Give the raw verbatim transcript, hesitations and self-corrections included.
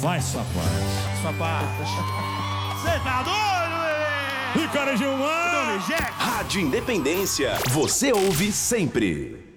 Vai, safado. Sapato. Você tá doido, bebê? E cara, Gilmar. Nome Jack. Rádio Independência. Você ouve sempre.